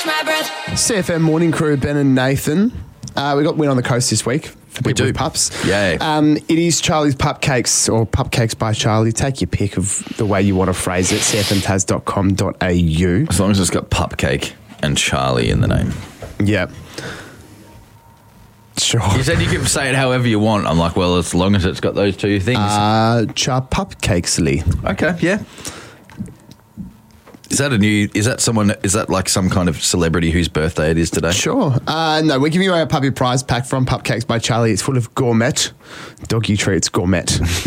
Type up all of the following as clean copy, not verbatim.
CFM Morning Crew, Ben and Nathan. We got Win on the Coast this week for people with pups. Yay. It is Charlie's Pupcakes or Pupcakes by Charlie. Take your pick of the way you want to phrase it, cfmtaz.com.au. As long as it's got Pupcake and Charlie in the name. Yeah. Sure. You said you can say it however you want. I'm like, well, as long as it's got those two things. Pupcakesly. Okay, yeah. Is that like some kind of celebrity whose birthday it is today? Sure. No, we're giving away a puppy prize pack from Pupcakes by Charlie. It's full of gourmet doggy treats. Gourmet.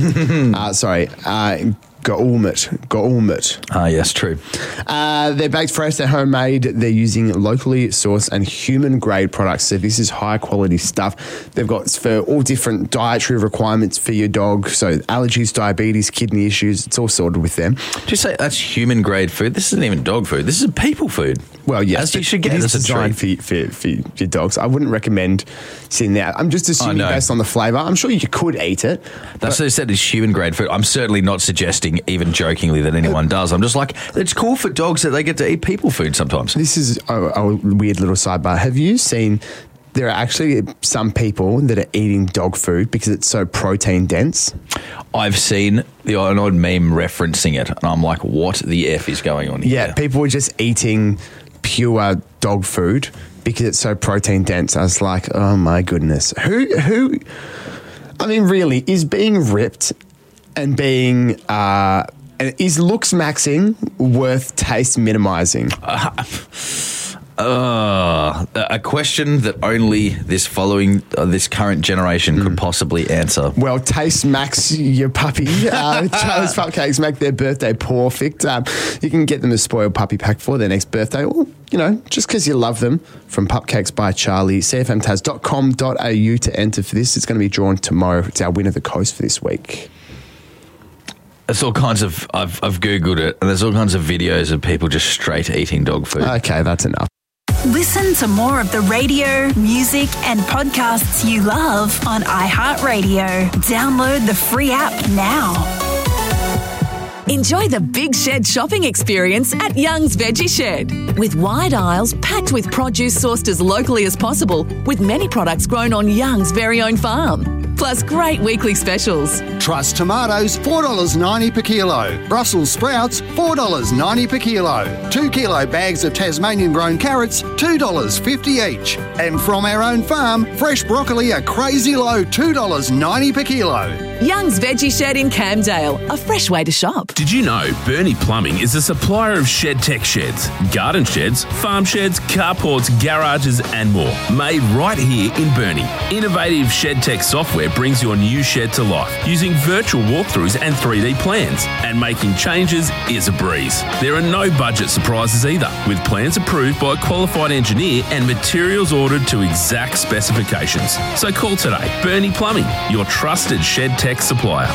Gourmet. Ah, yes, true. They're baked fresh, they're homemade, they're using locally sourced and human-grade products, so this is high-quality stuff. They've got for all different dietary requirements for your dog, so allergies, diabetes, kidney issues, it's all sorted with them. Did you say that's human-grade food? This isn't even dog food. This is people food. Well, yes. As you should get. It is designed for your dogs. I wouldn't recommend sitting there. I'm just assuming based on the flavour. I'm sure you could eat it. That's what they said is human-grade food. I'm certainly not suggesting, even jokingly, that anyone does. I'm just like, it's cool for dogs that they get to eat people food sometimes. This is a weird little sidebar. Have you seen there are actually some people that are eating dog food because it's so protein dense? I've seen the odd meme referencing it, and I'm like, what the F is going on here? Yeah, people were just eating pure dog food because it's so protein dense. I was like, oh my goodness. Who I mean, really, is being ripped and being is looks maxing worth taste minimizing? A question that only this current generation could possibly answer. Well, taste max your puppy. Charlie's Pupcakes make their birthday perfect. You can get them a spoiled puppy pack for their next birthday, or just because you love them. From Pupcakes by Charlie, cfmtaz.com.au to enter for this. It's going to be drawn tomorrow. It's our Win of the Coast for this week. It's all kinds of. I've googled it, and there's all kinds of videos of people just straight eating dog food. Okay, that's enough. Listen to more of the radio, music, and podcasts you love on iHeartRadio. Download the free app now. Enjoy the Big Shed shopping experience at Young's Veggie Shed. With wide aisles packed with produce sourced as locally as possible, with many products grown on Young's very own farm. Plus great weekly specials. Truss tomatoes, $4.90 per kilo. Brussels sprouts, $4.90 per kilo. 2 kilo bags of Tasmanian grown carrots, $2.50 each. And from our own farm, fresh broccoli a crazy low $2.90 per kilo. Young's Veggie Shed in Camdale, a fresh way to shop. Did you know Bernie Plumbing is a supplier of shed tech sheds, garden sheds, farm sheds, carports, garages and more, made right here in Bernie. Innovative shed tech software brings your new shed to life using virtual walkthroughs and 3D plans, and making changes is a breeze. There are no budget surprises either, with plans approved by a qualified engineer and materials ordered to exact specifications. So call today. Bernie Plumbing, your trusted shed tech supplier.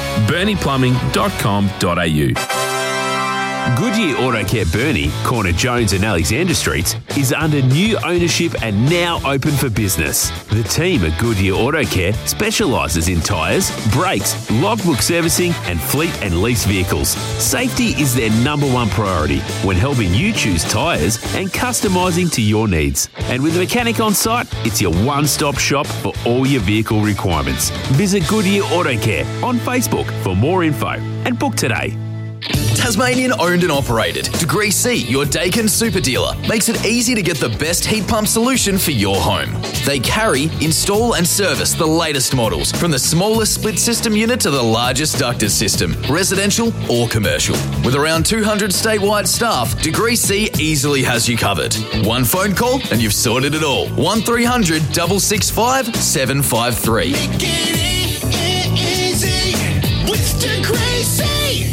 BerniePlumbing.com.au. Goodyear Auto Care Burnie, corner Jones and Alexander Streets, is under new ownership and now open for business. The team at Goodyear Auto Care specialises in tyres, brakes, logbook servicing and fleet and lease vehicles. Safety is their number one priority when helping you choose tyres and customising to your needs. And with a mechanic on site, it's your one-stop shop for all your vehicle requirements. Visit Goodyear Auto Care on Facebook for more info and book today. Tasmanian owned and operated. Degree C, your Dakin super dealer, makes it easy to get the best heat pump solution for your home. They carry, install and service the latest models, from the smallest split system unit to the largest ducted system, residential or commercial. With around 200 statewide staff, Degree C easily has you covered. One phone call and you've sorted it all. 1300 665 753. Make it easy with Degree C.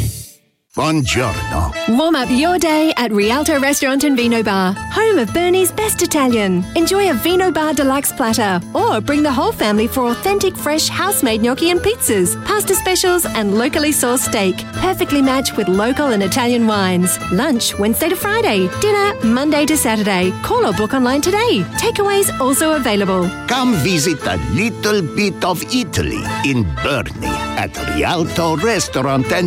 Buongiorno. Warm up your day at Rialto Restaurant and Vino Bar, home of Bernie's best Italian. Enjoy a Vino Bar Deluxe platter, or bring the whole family for authentic, fresh, house-made gnocchi and pizzas, pasta specials and locally sourced steak, perfectly matched with local and Italian wines. Lunch Wednesday to Friday, dinner Monday to Saturday. Call or book online today. Takeaways also available. Come visit a little bit of Italy in Bernie at Rialto Restaurant and